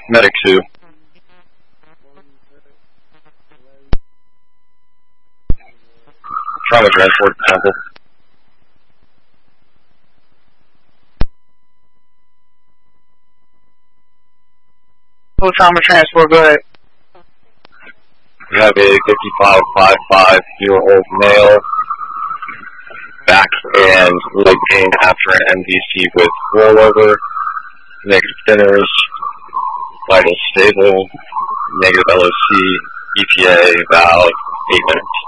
Medic 2. Trauma transport sample. Full trauma transport, go ahead. We have a 5555-year-old male, back and leg pain after an MVC with rollover, negative thinners, vital stable, negative LOC, EPA, about 8 minutes.